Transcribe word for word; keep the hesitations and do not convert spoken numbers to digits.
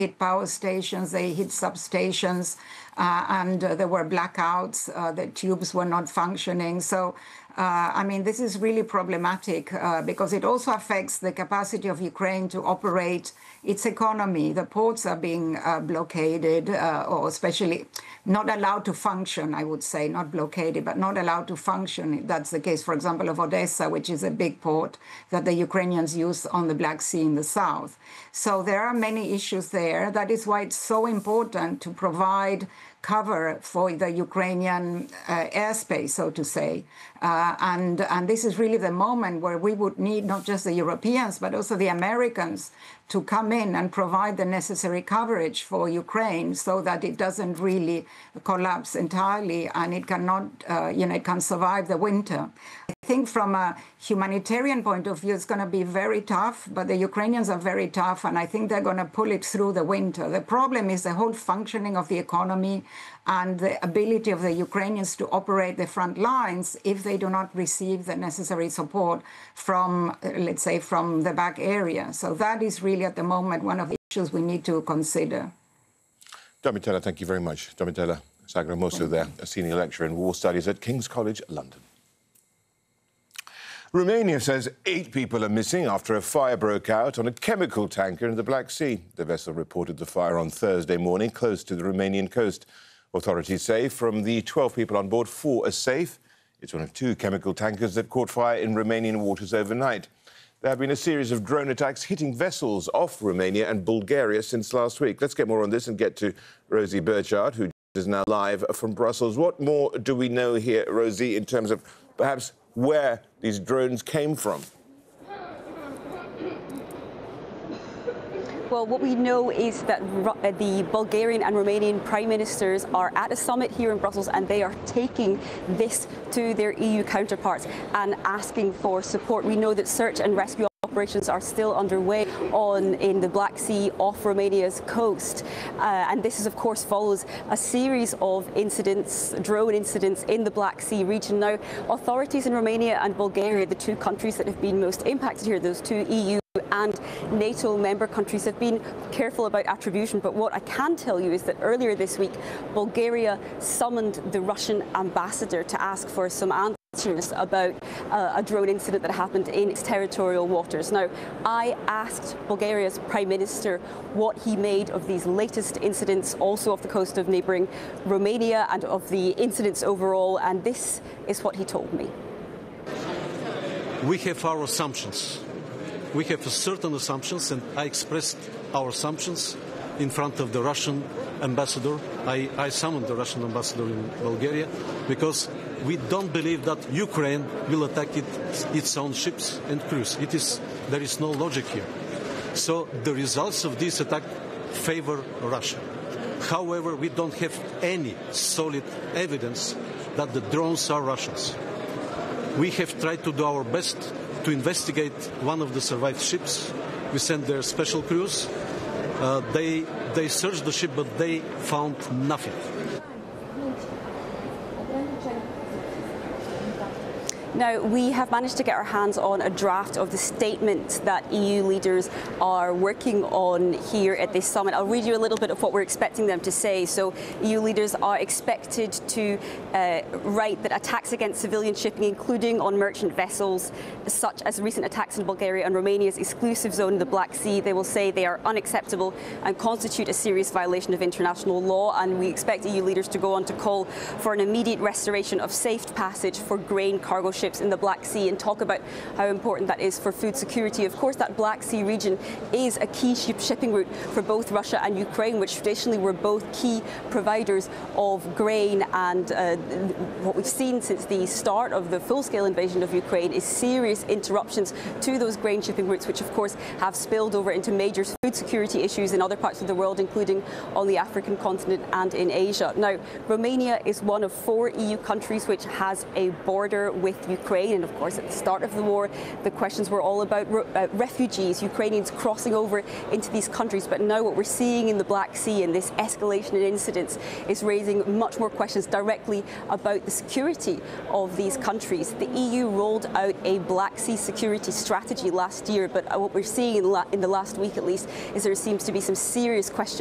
hit power stations, they hit substations, uh, and uh, there were blackouts. Uh, the tubes were not functioning. So, uh, I mean, this is really problematic uh, because it also affects the capacity of Ukraine to operate its economy. The ports are being uh, blockaded, uh, or especially not allowed to function, I would say, not blockaded, but not allowed to function. That's the case, for example, of Odessa, which is a big port that the Ukrainians use on the Black Sea in the south. So there are many issues there. That is why it's so important to provide cover for the Ukrainian uh, airspace, so to say. Uh, and, and this is really the moment where we would need not just the Europeans, but also the Americans to come in and provide the necessary coverage for Ukraine so that it doesn't really collapse entirely and it cannot, uh, you know, it can survive the winter. I think from a humanitarian point of view, it's going to be very tough, but the Ukrainians are very tough, and I think they're going to pull it through the winter. The problem is the whole functioning of the economy and the ability of the Ukrainians to operate the front lines if they do not receive the necessary support from, let's say, from the back area. So that is really at the moment one of the issues we need to consider. Domitella, thank you very much. Domitella Sagramosu there, a senior lecturer in war studies at King's College, London. Romania says eight people are missing after a fire broke out on a chemical tanker in the Black Sea. The vessel reported the fire on Thursday morning close to the Romanian coast. Authorities say from the twelve people on board, four are safe. It's one of two chemical tankers that caught fire in Romanian waters overnight. There have been a series of drone attacks hitting vessels off Romania and Bulgaria since last week. Let's get more on this and get to Rosie Burchard, who is now live from Brussels. What more do we know here, Rosie, in terms of perhaps where these drones came from? Well, what we know is that the Bulgarian and Romanian prime ministers are at a summit here in Brussels, and they are taking this to their E U counterparts and asking for support. We know that search and rescue operations are still underway on in the Black Sea off Romania's coast, uh, and this is of course follows a series of incidents, drone incidents in the Black Sea region. Now, authorities in Romania and Bulgaria, the two countries that have been most impacted here, those two E U and NATO member countries, have been careful about attribution, but what I can tell you is that earlier this week Bulgaria summoned the Russian ambassador to ask for some answers about uh, a drone incident that happened in its territorial waters. Now, I asked Bulgaria's Prime Minister what he made of these latest incidents, also off the coast of neighbouring Romania, and of the incidents overall, and this is what he told me. We have our assumptions. We have certain assumptions, and I expressed our assumptions in front of the Russian ambassador. I, I summoned the Russian ambassador in Bulgaria because we don't believe that Ukraine will attack it, its own ships and crews. It is, there is no logic here. So the results of this attack favor Russia. However, we don't have any solid evidence that the drones are Russians. We have tried to do our best to investigate one of the survived ships. We sent their special crews. Uh, they, they searched the ship, but they found nothing. Now, we have managed to get our hands on a draft of the statement that E U leaders are working on here at this summit. I'll read you a little bit of what we're expecting them to say. So, E U leaders are expected to uh, write that attacks against civilian shipping, including on merchant vessels, such as recent attacks in Bulgaria and Romania's exclusive zone in the Black Sea, they will say they are unacceptable and constitute a serious violation of international law. And we expect E U leaders to go on to call for an immediate restoration of safe passage for grain cargo ships in the Black Sea, and talk about how important that is for food security. Of course, that Black Sea region is a key ship shipping route for both Russia and Ukraine, which traditionally were both key providers of grain. And uh, what we've seen since the start of the full-scale invasion of Ukraine is serious interruptions to those grain shipping routes, which of course have spilled over into major food security issues in other parts of the world, including on the African continent and in Asia. Now, Romania is one of four E U countries which has a border with Ukraine. Ukraine. And of course, at the start of the war, the questions were all about uh, refugees, Ukrainians crossing over into these countries. But now what we're seeing in the Black Sea and this escalation in incidents is raising much more questions directly about the security of these countries. The E U rolled out a Black Sea security strategy last year, but what we're seeing in, la in the last week at least is there seems to be some serious questions